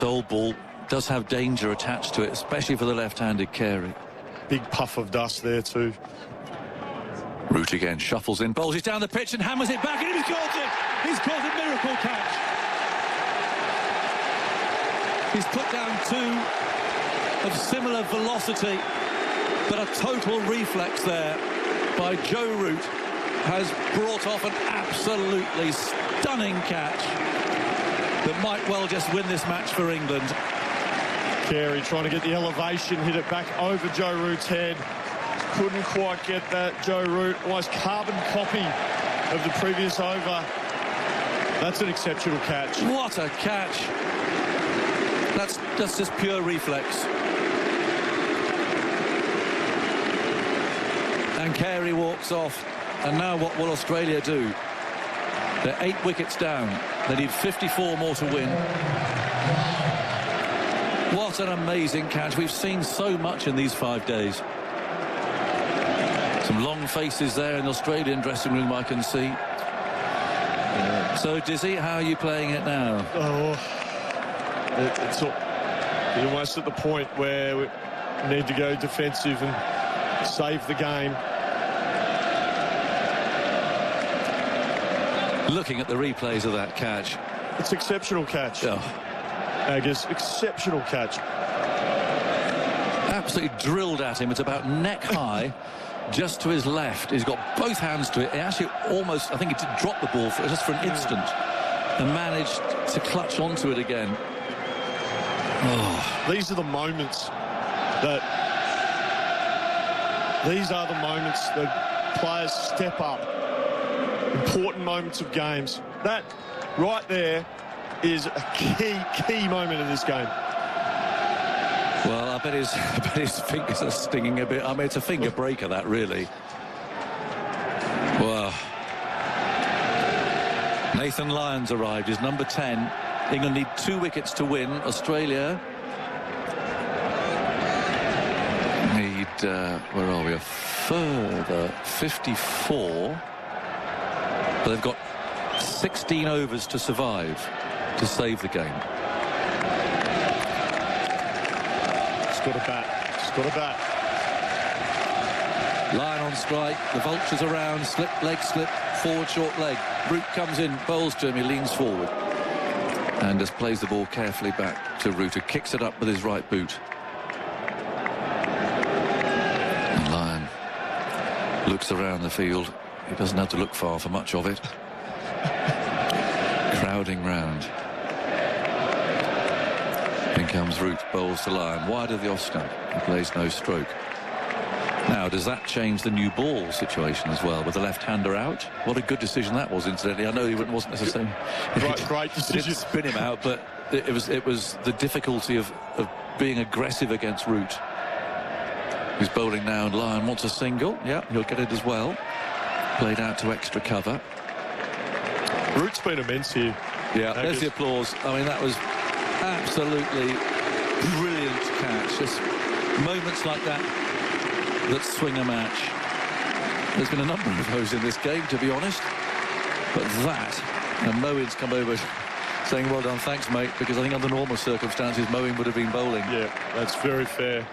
Old ball does have danger attached to it, especially for the left-handed Carey. Big puff of dust there too. Root again, shuffles in, bowls it down the pitch and hammers it back, and he's caught it! He's caught a miracle catch. He's put down two of similar velocity, but a total reflex there by Joe Root has brought off an absolutely stunning catch that might well just win this match for England. Carey trying to get the elevation, hit it back over Joe Root's head. Couldn't quite get that. Joe Root, almost carbon copy of the previous over. That's an exceptional catch. What a catch. That's just pure reflex. And Carey walks off. And now what will Australia do? They're 8 wickets down. They need 54 more to win. What an amazing catch. We've seen so much in these 5 days. Some long faces there in the Australian dressing room, I can see. So, Dizzy, how are you playing it now? It's almost at the point where we need to go defensive and save the game. Looking at the replays of that catch. It's exceptional catch. Oh. Aggers, exceptional catch. Absolutely drilled at him. It's about neck high, just to his left. He's got both hands to it. He actually almost, I think he did drop the ball just for an instant and managed to clutch onto it again. Oh. These are the moments that players step up. Important moments of games. That right there is a key moment in this game. Well, I bet his fingers are stinging a bit. I mean, it's a finger breaker, that, really. Wow. Nathan Lyons arrived. He's number 10. England need 2 wickets to win. Australia need, where are we? A further 54. But they've got 16 overs to survive to save the game. Just got a bat. Just got a bat. Lyon on strike. The vultures around. Slip, leg, slip. Forward, short leg. Root comes in. Bowls to him. He leans forward. And just plays the ball carefully back to Root, who kicks it up with his right boot. And Lyon looks around the field. He doesn't have to look far for much of it. Crowding round. In comes Root, bowls to Lyon, wide of the off stump. He plays no stroke. Now, does that change the new ball situation as well, with the left-hander out? What a good decision that was, incidentally. I know he wasn't necessarily... Great decision. He didn't spin him out, but it was the difficulty of being aggressive against Root. He's bowling now, and Lyon wants a single. Yeah, he'll get it as well. Played out to extra cover. Root's been immense here. Yeah, there's the applause. I mean, that was absolutely brilliant catch. Just moments like that swing a match. There's been a number of those in this game, to be honest. But that, and Moeen's come over saying, well done, thanks, mate, because I think under normal circumstances, Moeen would have been bowling. Yeah, that's very fair.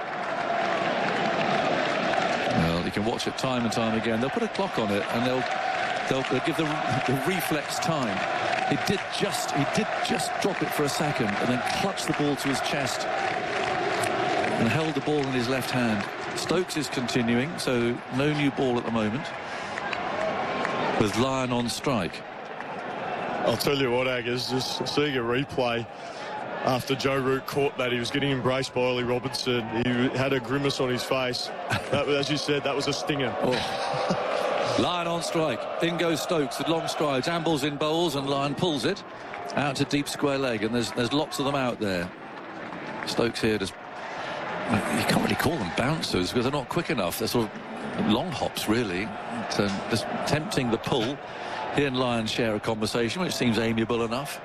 You can watch it time and time again. They'll put a clock on it and they'll give the reflex time. He did just drop it for a second and then clutched the ball to his chest and held the ball in his left hand. Stokes is continuing, so no new ball at the moment, with Lyon on strike. I'll tell you what, Aggers, just seeing a replay after Joe Root caught that, he was getting embraced by Ollie Robinson. He had a grimace on his face. That, as you said, that was a stinger. Oh. Lyon on strike. In goes Stokes with long strides. Ambles in bowls, and Lyon pulls it out to deep square leg. And there's lots of them out there. Stokes here just... You can't really call them bouncers because they're not quick enough. They're sort of long hops, really. So just tempting the pull. He and Lyon share a conversation, which seems amiable enough.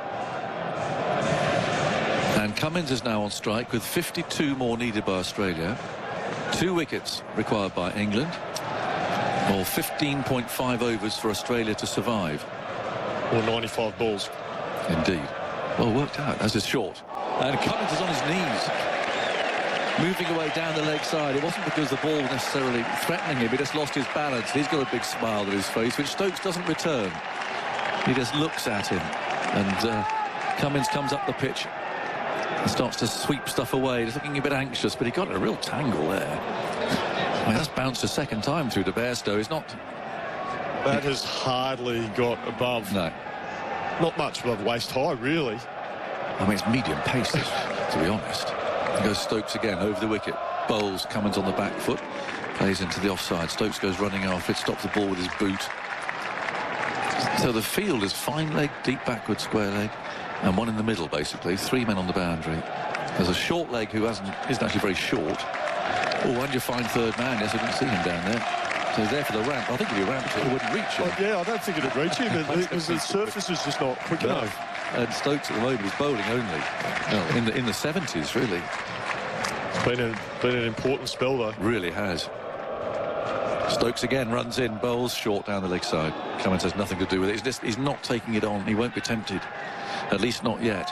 And Cummins is now on strike with 52 more needed by Australia. 2 wickets required by England. Or 15.5 overs for Australia to survive. Or 95 balls. Indeed. Well worked out as is short. And Cummins is on his knees, moving away down the leg side. It wasn't because the ball necessarily threatening him. He just lost his balance. He's got a big smile on his face, which Stokes doesn't return. He just looks at him. And Cummins comes up the pitch and starts to sweep stuff away. He's looking a bit anxious, but he got a real tangle there. I mean, that's bounced a second time through to Bairstow. He's not... That has hardly got above... No. Not much above waist high, really. I mean, it's medium pace, to be honest. There goes Stokes again over the wicket. Bowles, Cummins on the back foot. Plays into the offside. Stokes goes running off. It stops the ball with his boot. So the field is fine leg, deep backward, square leg, and one in the middle, basically. 3 men on the boundary. There's a short leg who isn't actually very short. Oh, and you find third man. Yes, I didn't see him down there. So he's there for the ramp. I think if he ramped it, it wouldn't reach him. Well, yeah, I don't think it'd reach him because the surface is just not quick enough. And Stokes at the moment is bowling only. No, in the 70s, really. It's been an important spell, though. Really has. Stokes again runs in, bowls short down the leg side. Cummins has nothing to do with it. He's not taking it on. He won't be tempted. At least not yet.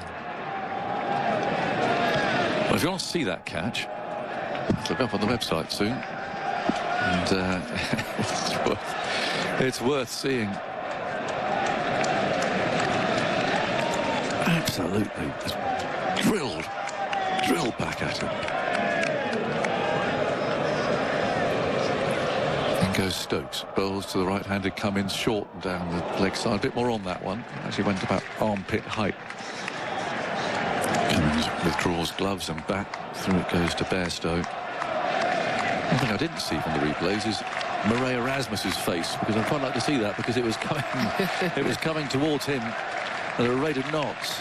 Well, if you want to see that catch, look up on the website soon. And it's worth seeing. Absolutely. Just drilled back at him. In goes Stokes. Bowls to the right-handed, Cummins short and down the leg side. A bit more on that one. Actually went about armpit height. Cummins withdraws gloves and bat. Through it goes to Bairstow. One thing I didn't see from the replays is Murray Erasmus's face, because I'd quite like to see that, because it was coming towards him at a rate of knots.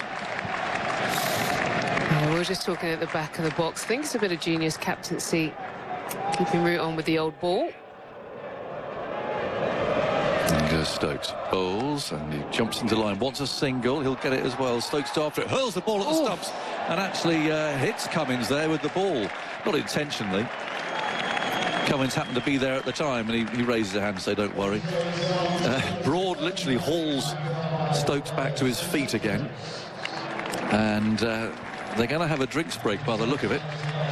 Oh, we were just talking at the back of the box. I think it's a bit of genius captaincy, keeping root on with the old ball. And goes Stokes. Bowls, and he jumps into line. Wants a single. He'll get it as well. Stokes after it. Hurls the ball at the stumps and actually hits Cummins there with the ball. Not intentionally. Cummins happened to be there at the time, and he raises a hand to say, don't worry. Broad literally hauls Stokes back to his feet again. And they're going to have a drinks break by the look of it.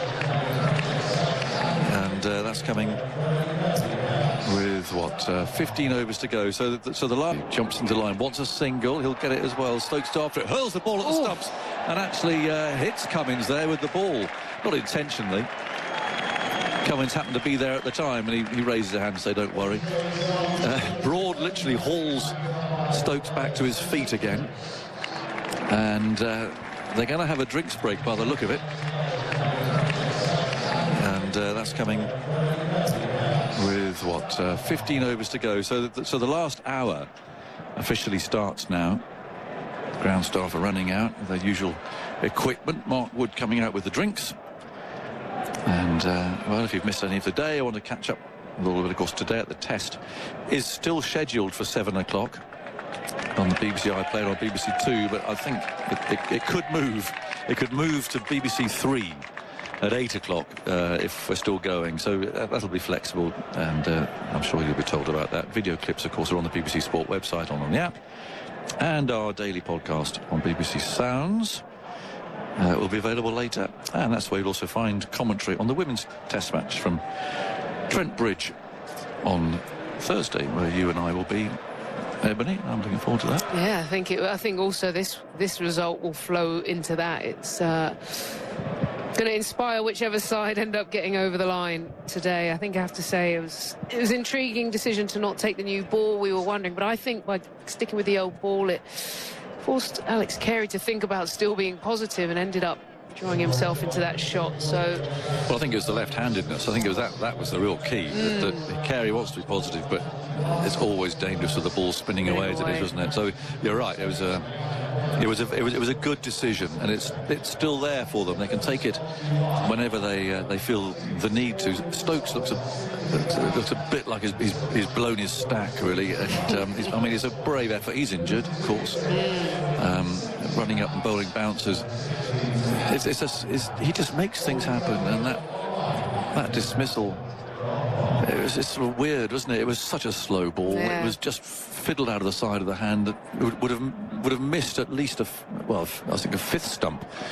And that's coming with, what, 15 overs to go. So the line jumps into line, wants a single. He'll get it as well. Stokes after it. Hurls the ball at the stumps and actually hits Cummins there with the ball. Not intentionally. Cummins happened to be there at the time, and he raises a hand to say, don't worry. Broad literally hauls Stokes back to his feet again. And they're going to have a drinks break by the look of it. And that's coming with, what, 15 overs to go. So the last hour officially starts now. Ground staff are running out with their usual equipment. Mark Wood coming out with the drinks. And, well, if you've missed any of the day, I want to catch up a little bit. Of course, today at the Test is still scheduled for 7 o'clock on the BBC iPlayer on BBC Two, but I think it could move. It could move to BBC Three at 8 o'clock if we're still going. So that'll be flexible, and I'm sure you'll be told about that. Video clips, of course, are on the BBC Sport website, on the app, and our daily podcast on BBC Sounds. Will be available later, and that's where you'll also find commentary on the women's test match from Trent Bridge on Thursday, where you and I will be. Ebony, I'm looking forward to that. Yeah, I think also this result will flow into that. It's going to inspire whichever side end up getting over the line today. I think I have to say it was an intriguing decision to not take the new ball. We were wondering, but I think by sticking with the old ball, it forced Alex Carey to think about still being positive, and ended up drawing himself into that shot. So, well, I think it was the left-handedness. I think it was that was the real key. That Carey wants to be positive, but it's always dangerous with the ball spinning away as it is, wasn't it? So you're right. It was a good decision, and it's still there for them. They can take it whenever they feel the need to. Stokes looks a bit like he's blown his stack, really. And I mean, it's a brave effort. He's injured, of course. Running up and bowling bouncers. He just makes things happen, and that dismissal It was just sort of weird, wasn't it? It was such a slow ball. Yeah. It was just fiddled out of the side of the hand. That would have missed at least I think a fifth stump